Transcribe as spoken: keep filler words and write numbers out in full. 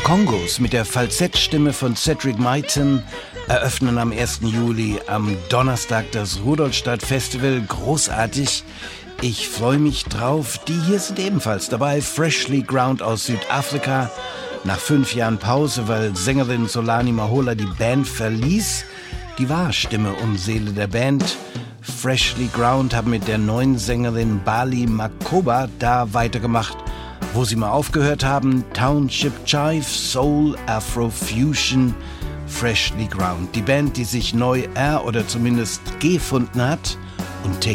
Kongos mit der Falsettstimme von Cedric Myton eröffnen am ersten Juli am Donnerstag das Rudolstadt Festival. Großartig. Ich freue mich drauf. Die hier sind ebenfalls dabei. Freshly Ground aus Südafrika. Nach fünf Jahren Pause, weil Sängerin Solani Mahola die Band verließ. Die war Stimme und Seele der Band. Freshly Ground haben mit der neuen Sängerin Bali Makoba da weitergemacht, wo sie mal aufgehört haben. Township Jive, Soul, Afrofusion, Freshly Ground. Die Band, die sich neu er- oder zumindest gefunden hat und Take